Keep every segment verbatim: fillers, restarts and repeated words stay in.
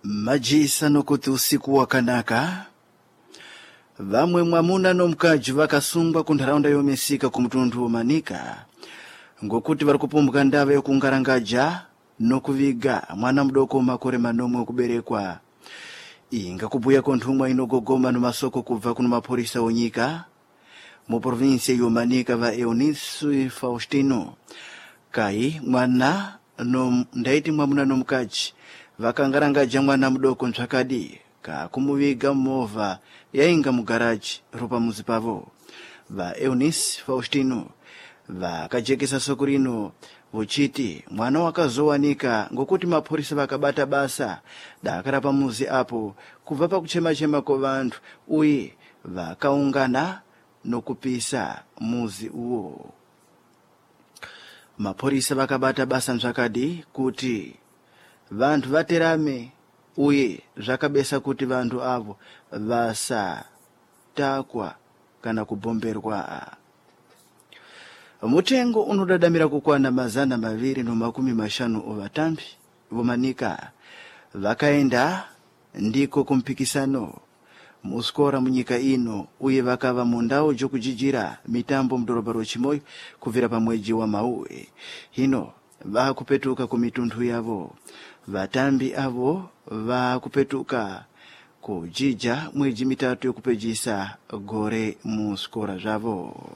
Majisa nokuti usiku wakanaka, vamwe mwamuna nomukadzi vakasungwa kuntharaunda yomisika kumutundu womanika ngokuti vari kupumbwa ndava yokungarangaja nokuviga mwana mudoko makore manomwe okuberekwa. Inga kubuya konthumwa inogogoma nomasoko kubva kuno mapolisa onyika mu provinsia yomanika va Eunice Faustino kai mwana no ndaiti mwamuna nomukadzi vakangarangaja mwana mudoko ntsvakadi ka kumuviga mova yainga mugaraji ropa muzi pavo. Va Eunice Faustino vakajekesa soko rino vuchiti mwana wakazowanika ngokuti mapolisa vakabata basa dakara pamuzi apo kubva pakuchema-chema kwavanthu uye vakaungana nokupisa muzi uwo. Mapolisa vakabata basa ntsvakadi kuti vanthu vaterame uye zvakabesa kuti vanthu avo vasatakwa kana kubomberwa. Mutengo unodadamira kukwana mazana maviri no makumi mashanu ovatambi vomanika vakaenda ndiko kumpikisano muskora munyika ino uye vakava mundau jokujijira mitambo mudhorobha rochimoyo kubvira pamweji wa Mauwe. Hino vakupetuka kumitundu yavo. Vatambi avo vakupetuka kujija mweji mitatu yokupejisa gore muskora zvavo.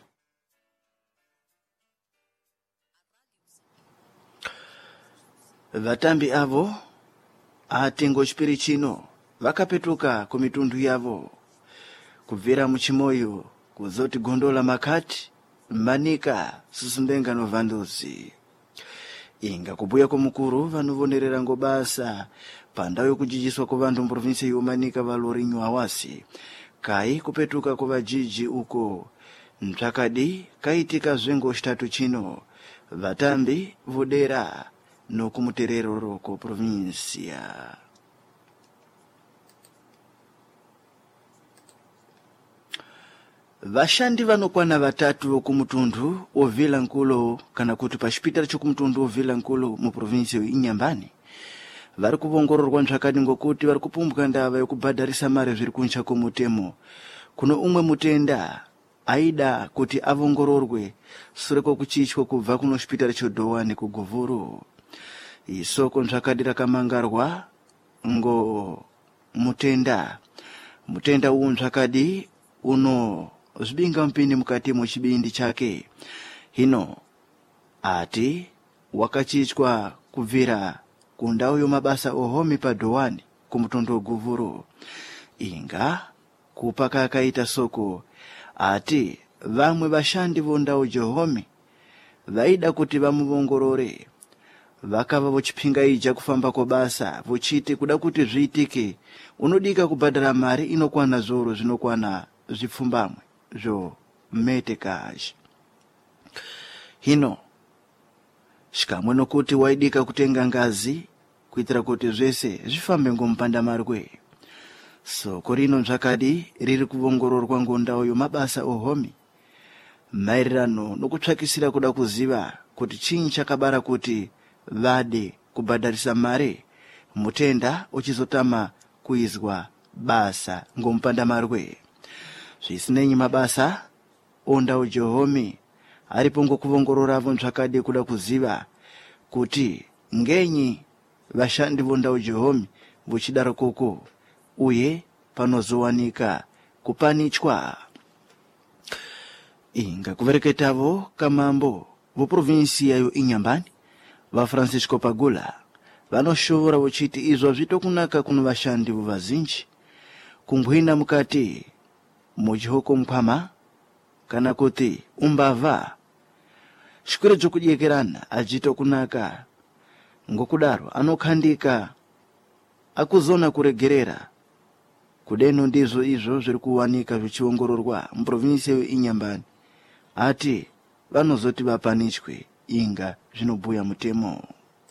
Vatambi avo atengo chipiri chino vakapetuka kumitundu yavo kubvira muchimoyo kuzoti gondola makati manika susumbenga novanduzi. Inga kubuya komukuru vanovonerera ngobasa pandau yokujijiswa kuvanthu muprovinsia yomanika valorinyo awasi kai kupetuka kuvajiji uko ntsvakadi kaitika zvengo chitatu chino vatambi vodera nokumuterero roko provinsia. Vashandi vanokwana vatatu vokumutundu ovila nkulo kana kuti pachipitala chokumutundu ovila nkulo mu provinsia inyambani vari kuvongororwa ntsvakadi ngokuti vari kupumbwa ndava yokubhadharisa mari zviri kuncha komutemo kuno umwe mutenda aida kuti avongororwe sure kokuchichwa kubva kuno chipitala chodhowani kugovuru. Isoko ntsvakadi rakamangarwa ngo mutenda mutenda uwu ntsvakadi uno zibinga mpini mukati muchibindi chake. Hino ati wakachichwa kubvira kundau yomabasa ohomi padhowani kumutundu ogovuru. Inga kupaka akaita soko ati vamwe vashandi vondau johomi vaida kuti vamuvongorore vakava vochipinga ija kufamba kobasa vochiti kuda kuti zviitike unodika kubhadhara mari inokwana zoro zvinokwana zvipfumbamwe zvo metekaji. Hino shikamwe nokuti waidika kutenga ngazi kuitira kuti zvese zvifambe ngomupanda marwe. Soko rino ntsvakadi riri kuvongororwa ngondau yomabasa ohomi maererano nokutsvakisira kuda kuziva kuti chinyi chakabara kuti vade kubhadharisa mare mutenda uchizotama kuizwa basa ngomupanda marwe. Zvisinei mabasa ondau johomi aripo ngokuvongororavo ntsvakadi kuda kuziva kuti ngenyi vashandi vondau johomi vochidaro koko uye panozowanika kupanichwa. Inga kuvereketavo kamambo voprovinsia yo inyambani va Francisco Pagula vanoshovora vochiti izvo zvitokunaka kuno vashandi vovazinji kumbwina mukati muchihoko mkwama kana kuti umbava shikure dzokudyekerana achitokunaka ngokudaro anokhandika akuzona kuregerera kudeno ndizvo izvo zviri kuwanika zvichiongororwa muprovinsia inyambani ati vanozoti vapanichwe inga zvinobhuya mutemo.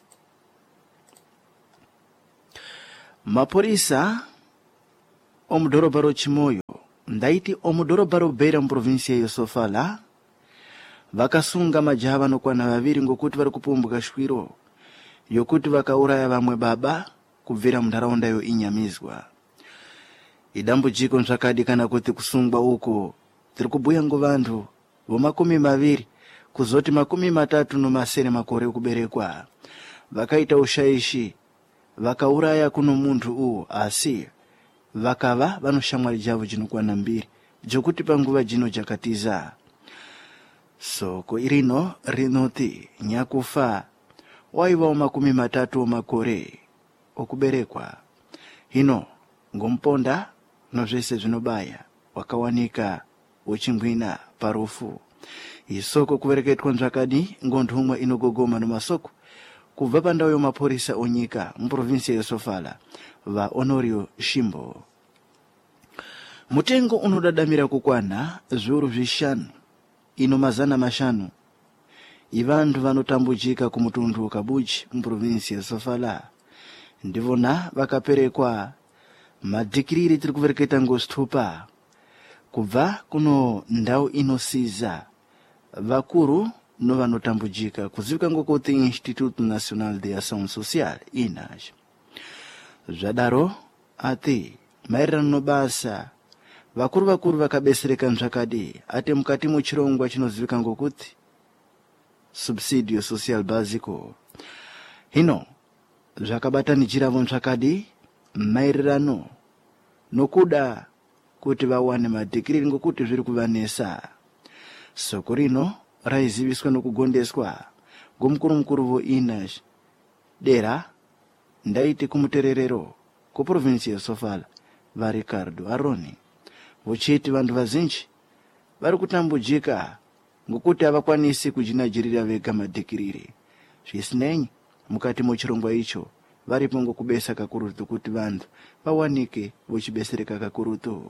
Mapolisa omudhorobha rochimoyo ndaiti omudhorobha robhera muprovinsia yosofala vakasunga majaha vanokwana vaviri ngokuti vari kupumbwa shwiro yokuti vakauraya vamwe baba kubvira munharaunda yo inyamizwa. Idambudziko nzvakadi kana kuti kusungwa uko tiri kubhuya ngo vantu vomakumi maviri kuzoti makumi matatu nomasere makore okuberekwa vakaita ushaishi vakauraya kuno muntu uwo, asi vakava vanoshamwari javo jinokwana mbiri jokuti panguva jino jakatiza. Soko irino rinoti nyakufa waiva makumi matatu makore okuberekwa. Hino ngomponda nozvese zvinobaya wakawanika uchingwina parufu. Isoko kuvereketwa nzvakadi ngonthumwa inogogoma nomasoko kubva pandau yomaporisa onyika muprovinsi ya Sofala va Honorio Shimbo. Mutengo unodadamira kukwana zviuru zvishanu ino mazana mashanu ivantu vanotambujika kumutundu wakabuchi muprovinsi ya Sofala ndivona vakaperekwa madhikiriri tiri kuvereketa ngositupa kubva kuno ndau inosiza vakuru no vanotambujika kuzivikanwa ngokuti Instituto Nacional de Ação Social I N A S. Zvadaro ati maererano nobasa vakuru vakuru vakabesereka nzvakadi ati mukati muchirongwa chinozivikanwa ngokuti subsidio social básico. Hino zvakabatanijiravo nzvakadi maererano nokuda kuti vawane madhikiriri ngokuti zviri kuvanesa. Soko rino raiziviswa nokugondeswa ngomukuru mukuru vo I N A S dera ndaiti kumutererero kuprovinsi ya Sofala va Ricardo Aroni vochiti vantu vazhinji vari kutambujika ngokuti havakwanisi kujinajirira vega madhikiriri. Zvisinei mukati muchirongwa icho varipo ngokubesa kakurutu kuti vantu vawanike vochibesereka kakurutu.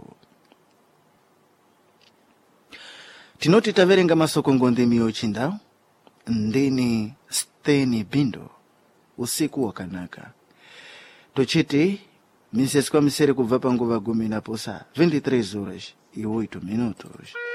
Tinoti taverenga masoko ngondemi yochindau ndini Steni Bindo usiku wakanaka. Tochiti miseswa misere kubva panguva gumi na posa vinte e três horas e oito minutos.